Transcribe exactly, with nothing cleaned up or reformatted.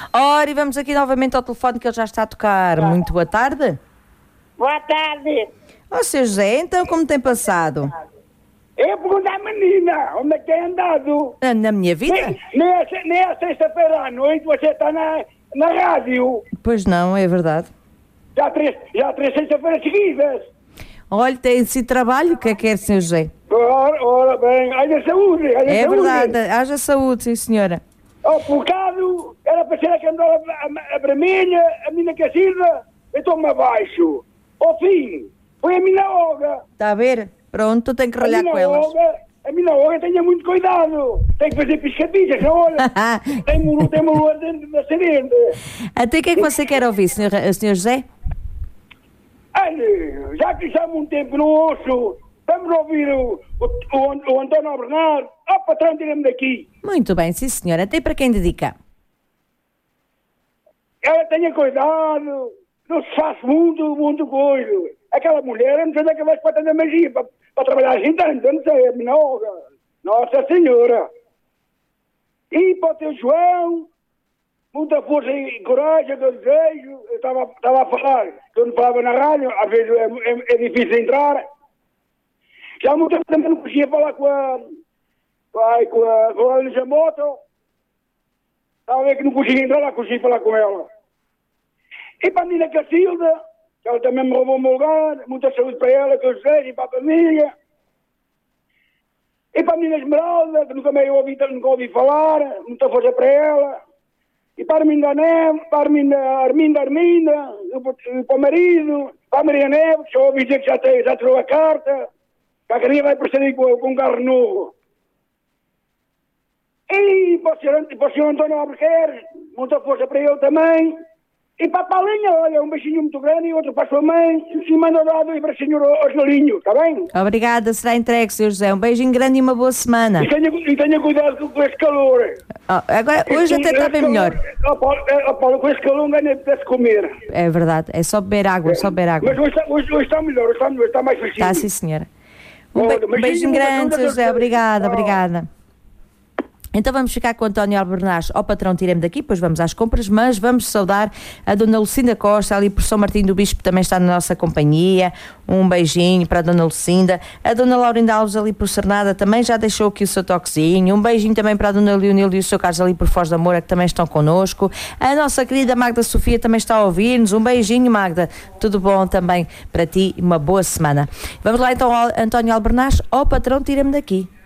Ora, e vamos aqui novamente ao telefone que ele já está a tocar. Muito boa tarde. Boa tarde. Ó, seu José, então como tem passado? Eu pergunto à menina, onde é que tem andado? Na, na minha vida? Nem, nem, a, se- nem a sexta-feira à noite você está na, na rádio. Pois não, é verdade. Já três, já três sexta-feiras seguidas. Olha, tem sido trabalho, o que é que é, seu José? Ora, ora bem, haja saúde, haja É saúde. verdade, haja saúde, sim senhora. Ao bocado, era para ser a cantora a, a vermelha, a menina Cacilda, eu estou-me abaixo. Ao fim, foi a minha Olga. Está a ver? Pronto, tem que A ralhar minha com elas. Olga, a minha Olga tenha muito cuidado. Tem que fazer piscadinhas, olha. tem uma tem uma lua dentro da serenda. Até o que é que você quer ouvir, senhor, senhor José? Olha, já que já há muito tempo não ouço, vamos ouvir o, o, o, o António Bernardo. Ó, patrão, tira-me daqui. Muito bem, sim senhora. Até para quem dedica? Ela tenha cuidado, não se faz muito, muito coisa. Aquela mulher, eu não sei onde é que vai para tanta magia, para, para trabalhar assim tanto, eu não sei, a minha Olga. Nossa Senhora. E para o teu João, muita força e coragem que eu desejo. Eu estava, estava a falar, que eu não falava na rádio, às vezes é, é, é difícil entrar. Já há muito tempo também não conseguia falar com a, com a, com a, com a Elisa Moto. Estava a ver que não conseguia entrar lá, consegui falar com ela. E para a menina Cacilda, que ela também me roubou o meu lugar, muita saúde para ela, que eu desejo, e para a família. E para a menina Esmeralda, que nunca me ouvi, nunca ouvi falar, muita força para ela. E para a Arminda Neves, para a Arminda, Arminda, Arminda, e para o marido, para a Maria Neves, que só ouvi dizer que já, tem, já tirou a carta, que a carinha vai proceder com, com um carro novo. E para o senhor, para o senhor António Albuquerque, muita força para ele também. E para a Paulinha, olha, um beijinho muito grande e outro para a sua mãe. E manda dado e para o senhor aos galinhos, está bem? Obrigada, será entregue, senhor José. Um beijinho grande e uma boa semana. E tenha, e tenha cuidado com, com esse calor. Oh, agora, hoje até está bem melhor. Ó Paulo, ó, Paulo, com esse calor ganha de comer. É verdade, é só beber água, só beber água. Mas hoje está, hoje, hoje está melhor, hoje está, melhor, está mais fresquinho. Está sim, senhora. Um, Olha, be- um beijinho, beijinho uma grande, ajuda, senhor José. Deus. Obrigada, Tchau. obrigada. Então vamos ficar com o António Albernaz ao patrão Tirem-me daqui, depois vamos às compras, mas vamos saudar a dona Lucinda Costa, ali por São Martinho do Bispo, também está na nossa companhia. Um beijinho para a dona Lucinda. A dona Laurinda Alves ali por Cernada também já deixou aqui o seu toquezinho. Um beijinho também para a dona Leonilda e o seu Carlos ali por Foz da Moura, que também estão connosco. A nossa querida Magda Sofia também está a ouvir-nos. Um beijinho, Magda. Tudo bom também para ti e uma boa semana. Vamos lá então ao António Albernaz, ao patrão Tirem-me daqui.